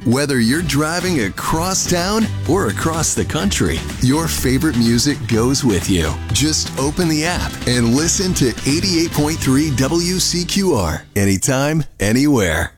Whether you're driving across town or across the country, your favorite music goes with you. Just open the app and listen to 88.3 WCQR anytime, anywhere.